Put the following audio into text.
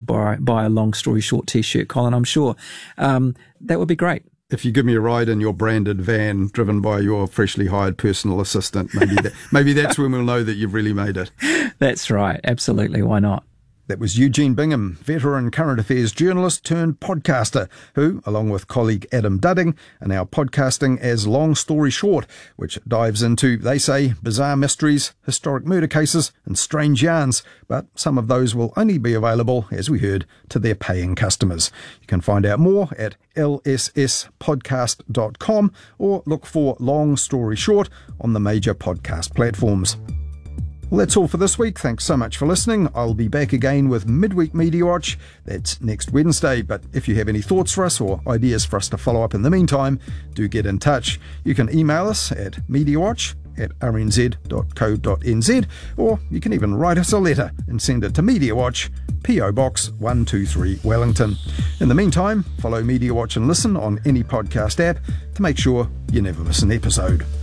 buy a Long Story Short t-shirt, Colin, I'm sure. That would be great. If you give me a ride in your branded van driven by your freshly hired personal assistant, maybe that's when we'll know that you've really made it. That's right. Absolutely. Why not? That was Eugene Bingham, veteran current affairs journalist turned podcaster, who, along with colleague Adam Dudding, are now podcasting as Long Story Short, which dives into, they say, bizarre mysteries, historic murder cases and strange yarns. But some of those will only be available, as we heard, to their paying customers. You can find out more at lsspodcast.com or look for Long Story Short on the major podcast platforms. Well, that's all for this week. Thanks so much for listening. I'll be back again with Midweek Media Watch. That's next Wednesday. But if you have any thoughts for us or ideas for us to follow up in the meantime, do get in touch. You can email us at mediawatch@rnz.co.nz, or you can even write us a letter and send it to Media Watch, P.O. Box 123 Wellington. In the meantime, follow Media Watch and listen on any podcast app to make sure you never miss an episode.